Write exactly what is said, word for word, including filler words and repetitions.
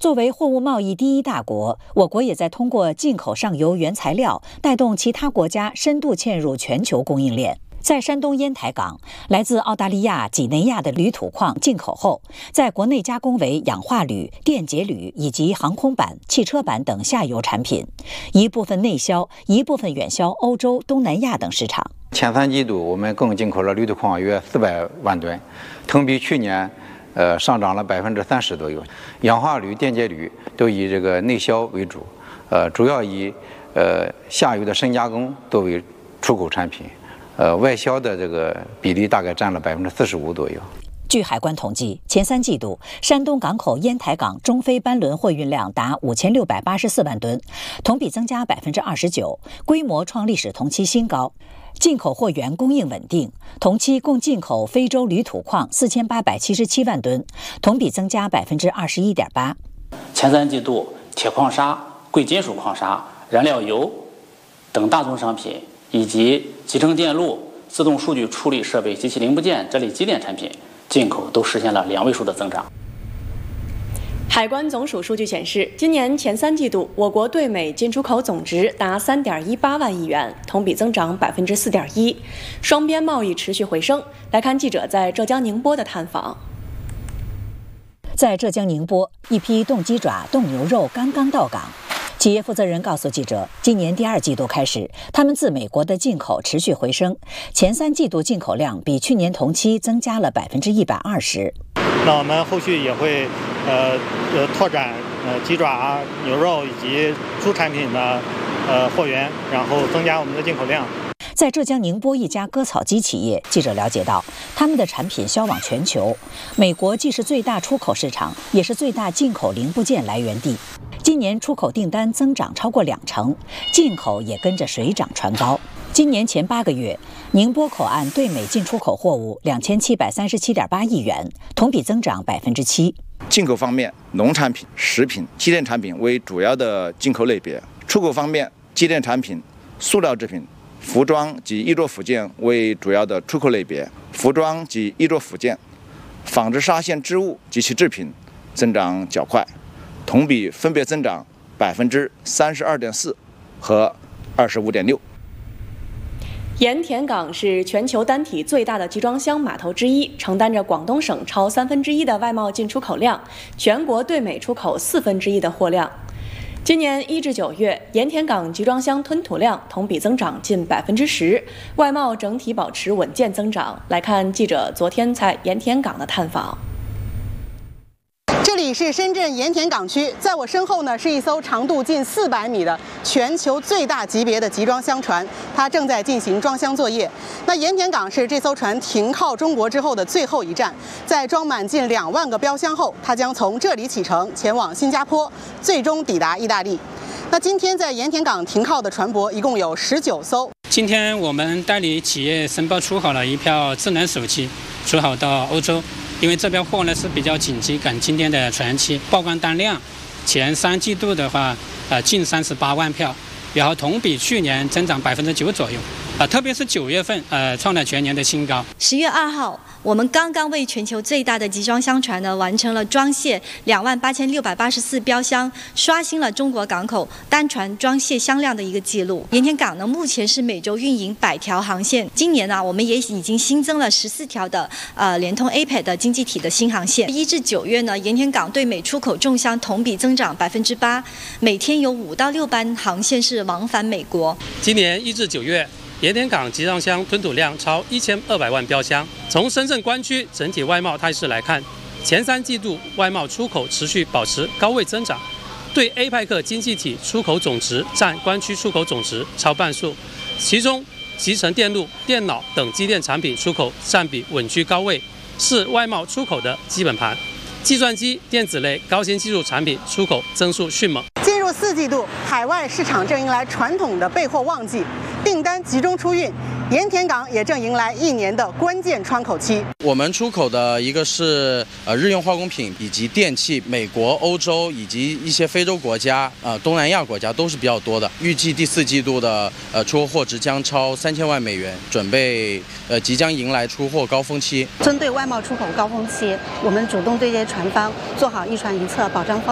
作为货物贸易第一大国，我国也在通过进口上游原材料，带动其他国家深度嵌入全球供应链。在山东烟台港，来自澳大利亚、几内亚的铝土矿进口后，在国内加工为氧化铝、电解铝以及航空板、汽车板等下游产品，一部分内销，一部分远销欧洲、东南亚等市场。 前三季度，我们共进口了铝土矿约四百万吨，同比去年，呃，上涨了百分之三十左右。氧化铝、电解铝都以这个内销为主，呃，主要以呃下游的深加工作为出口产品。呃，外销的这个比例大概占了百分之四十五左右。 据海关统计，前三季度山东港口烟台港中非班轮货运量达五千六百八十四万吨，同比增加百分之二十九，规模创历史同期新高。进口货源供应稳定，同期共进口非洲铝土矿四千八百七十七万吨，同比增加百分之二十一点八。 前三季度，铁矿砂、贵金属矿砂、燃料油等大宗商品，以及集成电路、自动数据处理设备及其零部件这类机电产品进口都实现了两位数的增长。 海关总署数据显示，今年前三季度，我国对美进出口总值达三点一八万亿元，同比增长百分之四点一，双边贸易持续回升。来看记者在浙江宁波的探访。 在浙江宁波，一批冻鸡爪、冻牛肉刚刚到港。企业负责人告诉记者，今年第二季度开始，他们自美国的进口持续回升，前三季度进口量比去年同期增加了百分之一百二十。 那我们后续也会呃呃拓展呃鸡爪、牛肉以及猪产品的呃货源，然后增加我们的进口量。 在浙江宁波一家割草机企业，记者了解到，他们的产品销往全球，美国既是最大出口市场，也是最大进口零部件来源地。今年出口订单增长超过两成，进口也跟着水涨船高。今年前八个月，宁波口岸对美进出口货物两千七百三十七点八亿元，同比增长百分之七。 进口方面，农产品、食品、机电产品为主要的进口类别；出口方面，机电产品、塑料制品、服装及衣着附件为主要的出口类别；服装及衣着附件、纺织纱线织物及其制品增长较快，同比分别增长百分之三十二点四和二十五点六。 盐田港是全球单体最大的集装箱码头之一，承担着广东省超三分之一的外贸进出口量，全国对美出口四分之一的货量。今年一至九月，盐田港集装箱吞吐量同比增长近百分之十，外贸整体保持稳健增长。来看记者昨天在盐田港的探访。 这里是深圳盐田港区，在我身后呢是一艘长度近四百米的全球最大级别的集装箱船，它正在进行装箱作业。那盐田港是这艘船停靠中国之后的最后一站，在装满近两万个标箱后，它将从这里启程前往新加坡，最终抵达意大利。那今天在盐田港停靠的船舶一共有十九艘。 今天我们代理企业申报出好了一票智能手机，出好到欧洲。因为这标货呢是比较紧急赶今天的船期，报关单量前三季度的话，呃近三十八万票，然后同比去年增长百分之九左右，啊、呃，特别是九月份，呃创了全年的新高。 十月二号，我们刚刚为全球最大的集装箱船呢完成了装卸两万八千六百八十四标箱，刷新了中国港口单船装卸箱量的一个记录。盐田港呢目前是每周运营百条航线，今年呢我们也已经新增了十四条的呃联通 A P E C 的经济体的新航线。一至九月呢，盐田港对美出口重箱同比增长百分之八，每天有五到六班航线是往返美国。 今年一至九月。盐田港集装箱吞吐量超一千二百万标箱。从深圳关区整体外贸态势来看，前三季度外贸出口持续保持高位增长，对 A P E C 经济体出口总值占关区出口总值超半数，其中集成电路、电脑等机电产品出口占比稳居高位，是外贸出口的基本盘。计算机、电子类高新技术产品出口增速迅猛。 进入四季度，海外市场正迎来传统的备货旺季，订单集中出运，盐田港也正迎来一年的关键窗口期。 我们出口的一个是呃日用化工品以及电器，美国、欧洲以及一些非洲国家、呃东南亚国家都是比较多的。预计第四季度的呃出货货值将超三千万美元，准备呃即将迎来出货高峰期。 针对外贸出口高峰期，我们主动对接船方做好一船一策保障方。